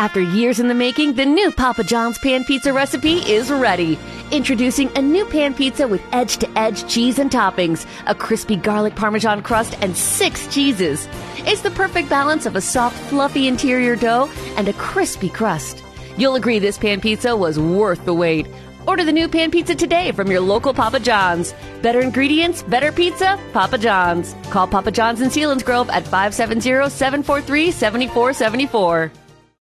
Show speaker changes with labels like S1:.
S1: After years in the making, the new Papa John's Pan Pizza recipe is ready. Introducing a new pan pizza with edge-to-edge cheese and toppings, a crispy garlic parmesan crust, and 6 cheeses. It's the perfect balance of a soft, fluffy interior dough and a crispy crust. You'll agree this pan pizza was worth the wait. Order the new pan pizza today from your local Papa John's. Better ingredients, better pizza, Papa John's. Call Papa John's in Selinsgrove at 570-743-7474.